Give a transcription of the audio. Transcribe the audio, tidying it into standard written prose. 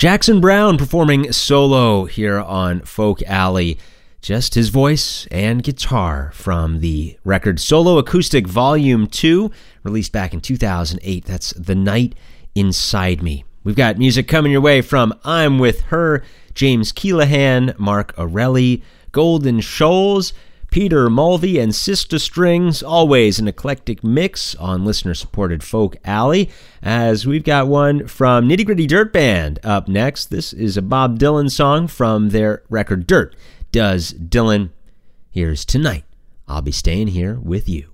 Jackson Browne performing solo here on Folk Alley. Just his voice and guitar from the record Solo Acoustic Volume 2, released back in 2008. That's The Night Inside Me. We've got music coming your way from I'm With Her, James Keelahan, Mark Orelli, Golden Shoals, Peter Mulvey, and Sister Strings. Always an eclectic mix on listener-supported Folk Alley, as we've got one from Nitty Gritty Dirt Band up next. This is a Bob Dylan song from their record Dirt Does Dylan. Here's Tonight I'll Be Staying Here With You.